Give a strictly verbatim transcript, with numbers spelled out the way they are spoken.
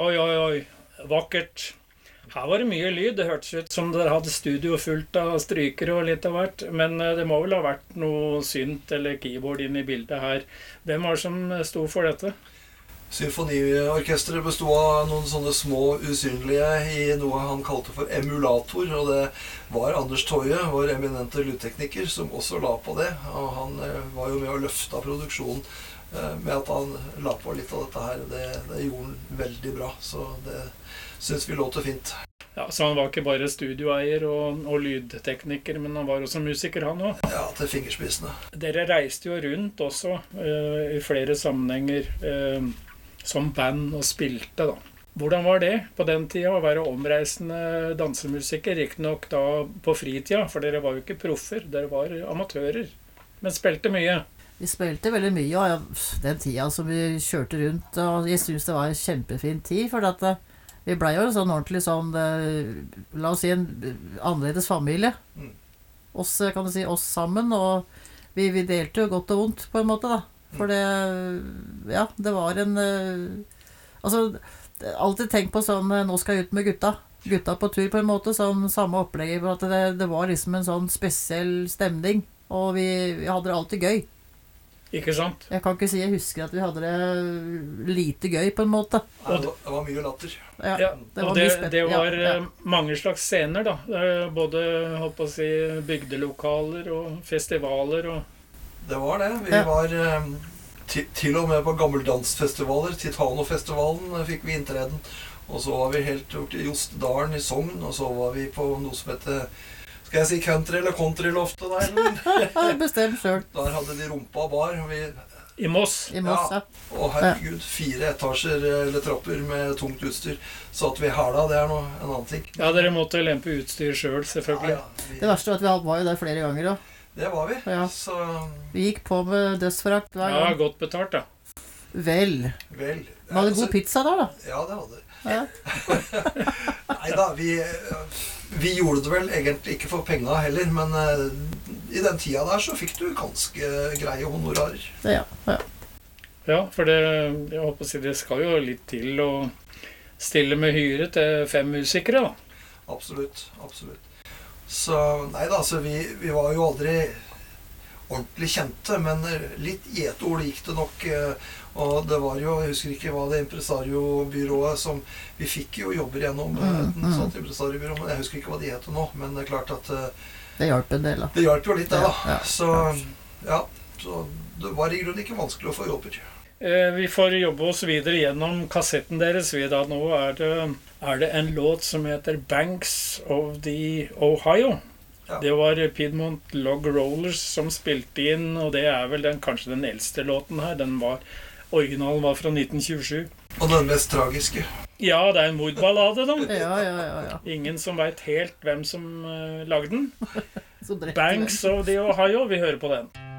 Oi, oi, oi. Vakkert. Her var det mye lyd. Det hørtes ut som dere hadde studio fullt av strykere og litt av hvert. Men det må vel ha vært noe synt eller keyboard inn i bildet her. Hvem var det som sto for dette? Symfoniorkestret bestod av noen sånne små usynlige i noe han kalte for emulator, og det var Anders Toje, vår eminente lydtekniker, som også la på det. Og han var jo med å løfte produksjonen med at han la på litt av dette her. Det, det gjorde han veldig bra, så det synes vi låter fint. Ja, så han var ikke bare studioeier og, og lydtekniker, men han var også musiker, han også. Ja, til fingerspissene. Dere reiste jo rundt også uh, i flere sammenhenger uh, som band og spilte da. Hvordan var det på den tida å være omreisende dansemusiker? Ikke nok da på fritida, for dere var jo ikke proffer, dere var amatører, men spilte mye. Vi spilte veldig mye, og den tida som vi kjørte rundt, og jeg synes det var en kjempefin tid, for at vi ble jo sånn ordentlig sånn, la oss si en annerledes familie. Oss, kan du si, oss sammen, og vi, vi delte jo godt og vondt på en måte da. For det, ja, det var en, altså, alltid tenk på sånn, nå skal jeg ut med gutta. Gutta på tur på en måte, sånn samme opplegg, for at det, det var liksom en sånn spesiell stemning, og vi, vi hadde det alltid gøy. Ikke sant? Jeg kan ikke si jeg husker at vi hadde det lite gøy på en måte. Ja, det, var, det var mye latter. Ja, ja, det og det, det var ja, ja. mange slags scener da. Både, holdt på å si, bygdelokaler og festivaler og... Det var det. Vi ja. var til, til og med på gammeldansfestivaler. Titanofestivalen fikk vi inntreden. Og så var vi helt gjort i Jostedalen i Sogn, og så var vi på noe som heter... Skal jeg si country eller countryloftet der? Bestem selv. Der hadde de rumpa bar. Vi, I Moss. I Moss, ja. ja. Og herregud, fire etasjer eller trapper med tungt utstyr. Så at vi hæla, det er noe, en annen ting. Ja, dere måtte lempe utstyr selv, selvfølgelig. Ja, ja, vi... Det verste var at vi var jo der flere ganger da. Det var vi. Ja. Så... Vi gikk på med dødsforakt hver gang. Ja, godt betalt da. Vel. Vel. Vi hadde god pizza da da. Ja, det hadde. Ja. Neida, vi, vi gjorde det vel egentlig ikke for penger heller, men uh, i den tida der så fikk du ganske greie honorarer. Ja, ja. Ja, for det, jeg håper å si, det skal jo litt til å stille med hyre til fem musikere da. Absolutt, absolutt. Så, neida, altså vi, vi var jo aldri ordentlig kjente, men litt gjetord gikk det nok, og det var jo, jeg husker ikke hva det impresariobyrået som, vi fikk jo jobber gjennom mm, mm. et sånt impresariobyrå, men jeg husker ikke hva de heter nå, men det er klart at det hjalp en del da. Det hjalp jo litt det da, ja, ja. Så, ja, så det var i grunnen ikke vanskelig å få jobber. Vi får jobbe oss videre gjennom kassetten deres. Da. Nå er det, er det en låt som heter Banks of the Ohio. Ja. Det var Piedmont Log Rollers som spilte inn, og det er vel den, kanskje den eldste låten her. Den var, originalen var fra nitten tjuesju. Og den mest tragiske. Ja, det er en mordballade da. Ja, ja, ja, ja. Ingen som vet helt hvem som uh, lagde den. Banks of the Ohio, vi hører på den.